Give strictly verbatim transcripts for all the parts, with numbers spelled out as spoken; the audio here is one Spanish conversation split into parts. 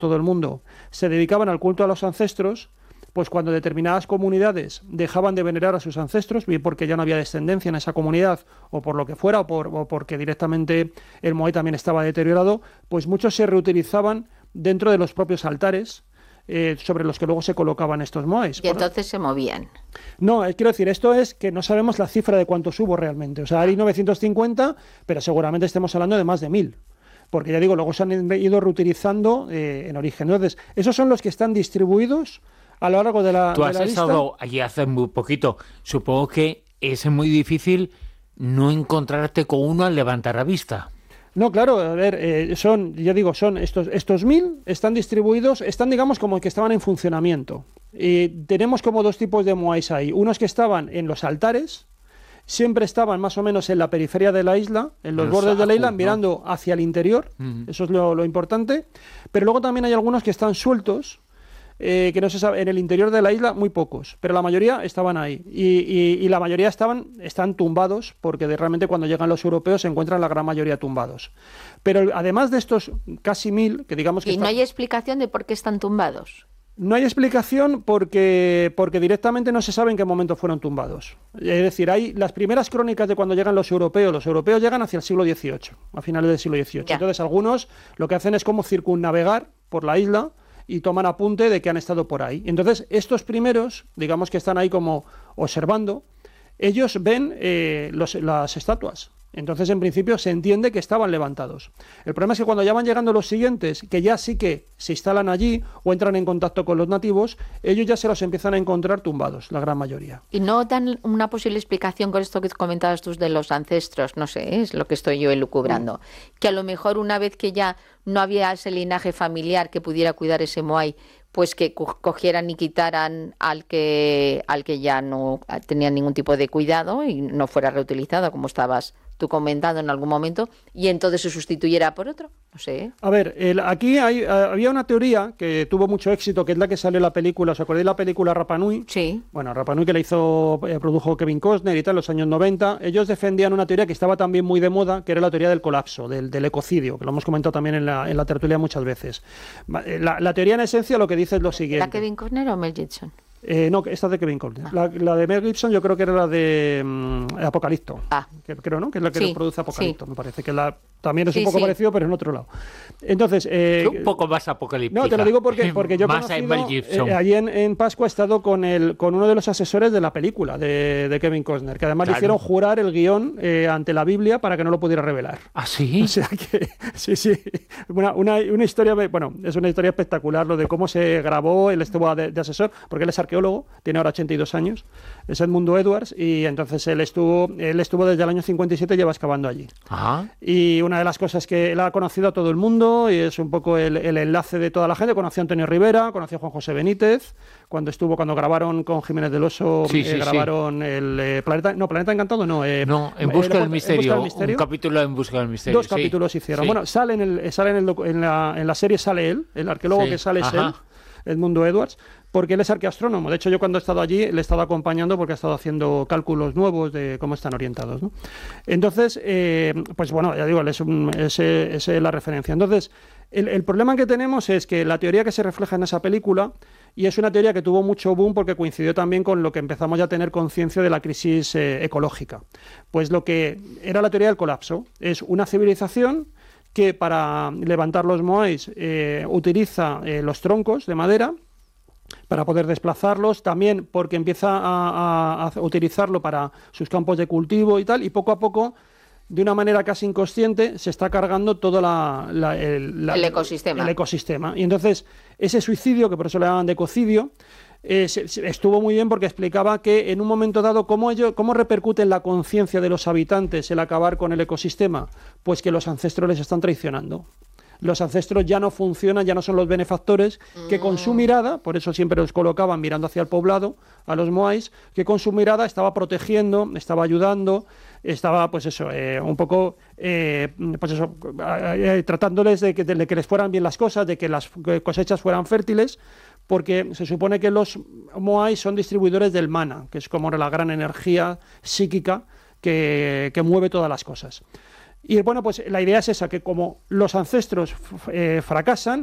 todo el mundo, se dedicaban al culto a los ancestros, pues cuando determinadas comunidades dejaban de venerar a sus ancestros, bien porque ya no había descendencia en esa comunidad, o por lo que fuera, o, por, o porque directamente el moai también estaba deteriorado, pues muchos se reutilizaban dentro de los propios altares, eh, sobre los que luego se colocaban estos moais. Y entonces se movían. No, eh, quiero decir, esto es que no sabemos la cifra de cuántos hubo realmente. O sea, hay novecientos cincuenta, pero seguramente estemos hablando de más de mil. Porque ya digo, luego se han ido reutilizando eh, en origen. Entonces, esos son los que están distribuidos a lo largo de la, Tú de has la estado lista. allí hace muy poquito. Supongo que es muy difícil no encontrarte con uno al levantar la vista. No, claro, a ver, eh, son, ya digo, son estos, estos mil, están distribuidos, están, digamos, como que estaban en funcionamiento. Y tenemos como dos tipos de moais ahí. Unos que estaban en los altares, siempre estaban más o menos en la periferia de la isla, en los Los bordes de la isla, ajus, ¿no? mirando hacia el interior. Uh-huh. Eso es lo, lo importante. Pero luego también hay algunos que están sueltos, Eh, que no se sabe, en el interior de la isla muy pocos, pero la mayoría estaban ahí y, y, y la mayoría estaban están tumbados, porque de, realmente cuando llegan los europeos se encuentran la gran mayoría tumbados. Pero además de estos casi mil, que digamos que Y están, no hay explicación de por qué están tumbados. no hay explicación porque, porque directamente no se sabe en qué momento fueron tumbados. Es decir, hay las primeras crónicas de cuando llegan los europeos. Los europeos llegan hacia el siglo dieciocho, a finales del siglo dieciocho. Ya. Entonces algunos lo que hacen es como circunnavegar por la isla y toman apunte de que han estado por ahí. Entonces, estos primeros, digamos que están ahí como observando, ellos ven eh, los, las estatuas. Entonces, en principio, se entiende que estaban levantados. El problema es que cuando ya van llegando los siguientes, que ya sí que se instalan allí o entran en contacto con los nativos, ellos ya se los empiezan a encontrar tumbados, la gran mayoría. Y no dan una posible explicación con esto que comentabas tú de los ancestros, no sé, es lo que estoy yo elucubrando. Mm. Que a lo mejor una vez que ya no había ese linaje familiar que pudiera cuidar ese moai, pues que co- cogieran y quitaran al que, al que ya no tenía ningún tipo de cuidado y no fuera reutilizado, como estabas tú comentando en algún momento, y entonces se sustituyera por otro, no sé. A ver, el, aquí hay, uh, había una teoría que tuvo mucho éxito, que es la que sale en la película. ¿Os acordáis de la película Rapa Nui? Sí. Bueno, Rapa Nui, que la hizo, eh, produjo Kevin Costner y tal, en los años noventa. Ellos defendían una teoría que estaba también muy de moda, que era la teoría del colapso, del, del ecocidio, que lo hemos comentado también en la, en la tertulia muchas veces. La, la teoría, en esencia, lo que dice es lo siguiente. ¿La Kevin Costner o Mel Gibson? Eh, no, esta es de Kevin Costner. Ah. La, la de Mel Gibson yo creo que era la de um, Apocalipto. Ah. Que, creo, ¿no? Que es la que sí, produce Apocalipto, sí. me parece. Que la, también es sí, un poco sí. parecido, pero en otro lado. Entonces... Eh, un poco más apocalíptica. No, te lo digo porque, porque yo más conocido, Mel Gibson. Eh, allí en, en Pascua he estado con, el, con uno de los asesores de la película de, de Kevin Costner, que además claro. le hicieron jurar el guión eh, ante la Biblia para que no lo pudiera revelar. ¿Ah, sí? O sea que, sí, sí. Una, una, una historia, bueno, es una historia espectacular lo de cómo se grabó, él estuvo de, de asesor, porque él es arqueólogo, tiene ahora ochenta y dos años, es Edmundo Edwards, y entonces él estuvo, él estuvo desde el año cincuenta y siete, lleva excavando allí. Ajá. Y una de las cosas que él ha conocido a todo el mundo, y es un poco el, el enlace de toda la gente, conoció a Antonio Rivera, conoció a Juan José Benítez, cuando estuvo, cuando grabaron con Jiménez del Oso, sí, eh, sí, grabaron sí. el eh, Planeta, no, Planeta Encantado, no. Eh, no, En Busca, eh, del misterio, en Busca del Misterio, un capítulo en Busca del Misterio. Dos sí. capítulos hicieron. Sí. Bueno, sale en, el, sale en, el, en, la, en la serie sale él, el arqueólogo sí. que sale es Ajá. él, Edmundo Edwards, porque él es arqueastrónomo. De hecho, yo cuando he estado allí le he estado acompañando porque ha estado haciendo cálculos nuevos de cómo están orientados, ¿no? Entonces, eh, pues bueno, ya digo, él es, un, es, es la referencia. Entonces, el, el problema que tenemos es que la teoría que se refleja en esa película, y es una teoría que tuvo mucho boom porque coincidió también con lo que empezamos ya a tener conciencia de la crisis eh, ecológica. Pues lo que era la teoría del colapso es una civilización que para levantar los moais eh, utiliza eh, los troncos de madera para poder desplazarlos, también porque empieza a, a, a utilizarlo para sus campos de cultivo y tal, y poco a poco, de una manera casi inconsciente, se está cargando todo la, la, el, la, el ecosistema. El ecosistema. Y entonces, ese suicidio, que por eso le llaman de ecocidio, Eh, se, se, estuvo muy bien porque explicaba que en un momento dado cómo, ello, cómo repercute en la conciencia de los habitantes el acabar con el ecosistema, pues que los ancestros les están traicionando. Los ancestros ya no funcionan, ya no son los benefactores, que con su mirada, por eso siempre los colocaban mirando hacia el poblado, a los moais, que con su mirada estaba protegiendo, estaba ayudando, estaba pues eso, eh, un poco eh, pues eso, eh, tratándoles de que, de que les fueran bien las cosas, de que las cosechas fueran fértiles, porque se supone que los moais son distribuidores del mana, que es como la gran energía psíquica que, que mueve todas las cosas. Y bueno, pues la idea es esa, que como los ancestros eh, fracasan,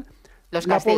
Los la castellanos.